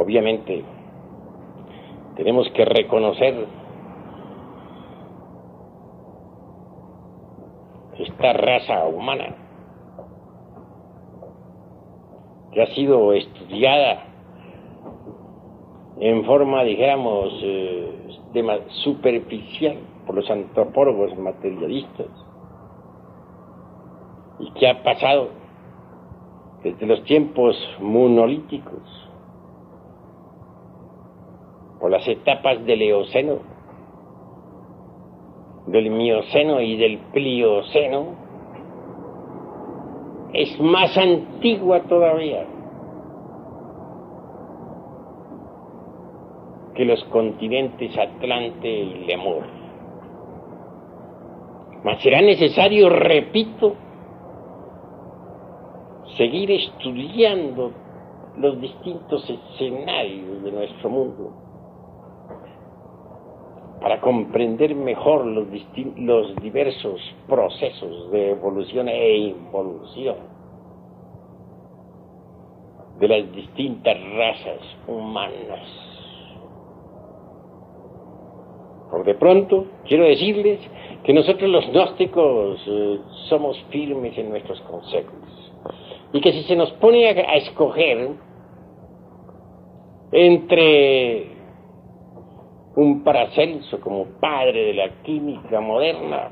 Obviamente, tenemos que reconocer esta raza humana que ha sido estudiada en forma, dijéramos, superficial por los antropólogos materialistas, y que ha pasado desde los tiempos monolíticos por las etapas del Eoceno, del Mioceno y del Plioceno, es más antigua todavía que los continentes Atlante y Lemur. Mas será necesario, repito, seguir estudiando los distintos escenarios de nuestro mundo para comprender mejor los diversos procesos de evolución e involución de las distintas razas humanas. Por de pronto, quiero decirles que nosotros los gnósticos somos firmes en nuestros conceptos, y que si se nos pone a escoger entre un Paracelso como padre de la química moderna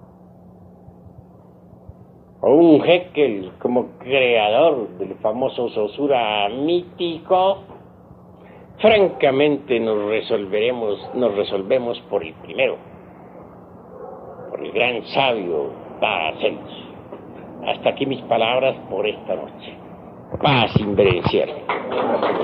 o un Haeckel como creador del famoso Saussure mítico, francamente nos resolvemos por el primero, por el gran sabio Paracelso. Hasta aquí mis palabras por esta noche. Paz inverencial.